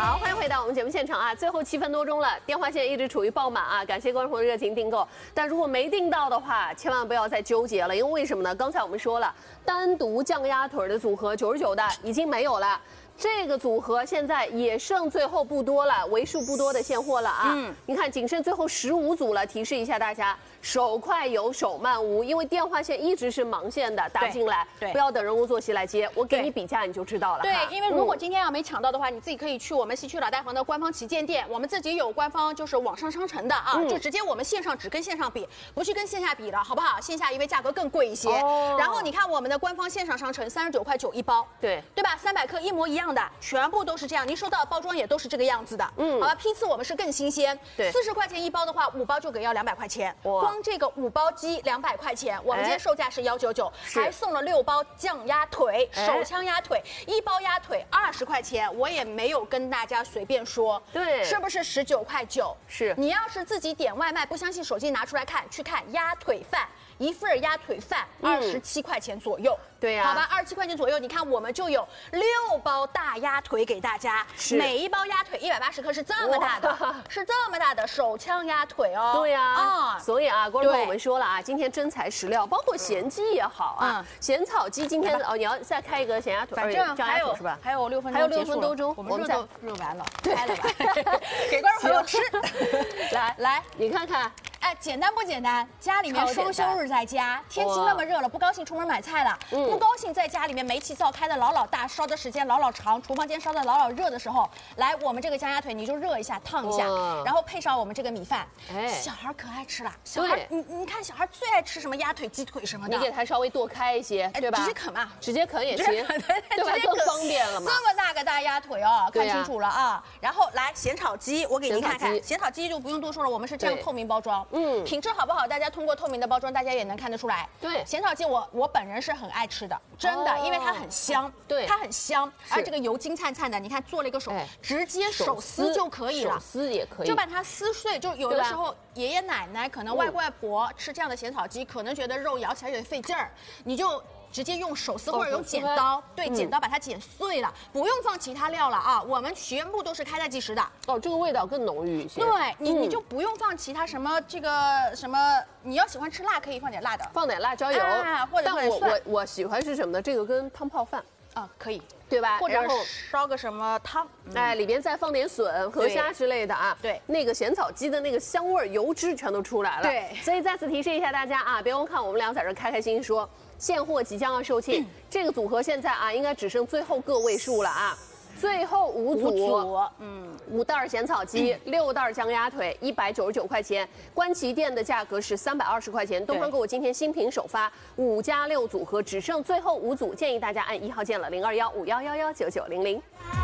好，欢迎回到我们节目现场啊！最后7分多钟了，电话线一直处于爆满啊！感谢观众朋友热情订购，但如果没订到的话，千万不要再纠结了，因为为什么呢？刚才我们说了，单独酱鸭腿的组合99的已经没有了。 这个组合现在也剩最后不多了，为数不多的现货了啊！你看，仅剩最后15组了。提示一下大家，手快有，手慢无，因为电话线一直是盲线的，打进来，不要等人工坐席来接，我给你比价你就知道了。 对，因为如果今天要没抢到的话，你自己可以去我们西区老大房的官方旗舰店，我们自己有官方就是网上商城的啊，就直接我们线上只跟线上比，不去跟线下比了，好不好？线下因为价格更贵一些。然后你看我们的官方线上商城39块9一包，对吧？300克一模一样的，全部都是这样。您收到的包装也都是这个样子的，好吧？批次我们是更新鲜，对，40块钱一包的话，5包就给要200块钱，光这个5包鸡200块钱，我们今天售价是199，还送了6包酱鸭腿、手枪鸭腿，1包鸭腿20块钱，我也没有跟大家随便说，对，是不是19块9？是，你要是自己点外卖，不相信手机拿出来看，去看鸭腿饭。 一份鸭腿饭27块钱左右，对呀，好吧，27块钱左右。你看，我们就有6包大鸭腿给大家，每一包鸭腿180克，是这么大的，是这么大的手枪鸭腿哦。对呀，所以啊，观众朋友我们说了啊，今天真材实料，包括咸鸡也好啊，咸草鸡今天哦，你要再开一个咸鸭腿，反正还有是吧？还有6分钟，还有6分多钟，我们再热完了，开了吧，给观众朋友吃。来，你看看。 哎，简单不简单？家里面双休日在家，天气那么热了，不高兴出门买菜了，不高兴在家里面煤气灶开的老大，烧的时间老长，厨房间烧的老热的时候，来我们这个酱鸭腿你就热一下，烫一下，然后配上我们这个米饭，小孩可爱吃了。小孩，你看小孩最爱吃什么鸭腿、鸡腿什么的，你给他稍微剁开一些，对吧？直接啃嘛，直接啃也行，对吧？更方便了嘛。这么大个大鸭腿哦，看清楚了啊。然后来咸炒鸡，我给您看看，咸炒鸡就不用多说了，我们是这样透明包装。 品质好不好？大家通过透明的包装，大家也能看得出来。对，咸炒鸡我本人是很爱吃的，真的，因为它很香，对，它很香，而这个油金灿灿的，你看做了一个手，直接手撕就可以了，手撕也可以，就把它撕碎。就有的时候爷爷奶奶可能外公外婆吃这样的咸炒鸡，可能觉得肉咬起来有点费劲儿，你就。 直接用手撕或者用剪刀，对，剪刀把它剪碎了，不用放其他料了啊！我们全部都是开袋即食的。哦，这个味道更浓郁一些。对你就不用放其他什么这个什么，你要喜欢吃辣可以放点辣的，放点辣椒油，或者但我喜欢是什么呢？这个跟汤泡饭啊可以，对吧？或者烧个什么汤，哎，里边再放点笋、河虾之类的啊。对，那个咸草鸡的那个香味、油脂全都出来了。对，所以再次提示一下大家啊，别光看我们俩在这开开心心说。 现货即将要售罄，这个组合现在啊，应该只剩最后个位数了啊，最后5组，5袋咸草鸡，6袋酱鸭腿，199块钱，官旗店的价格是320块钱。东方购物今天新品首发5+6组合，只剩最后5组，建议大家按1号键了，0215111990。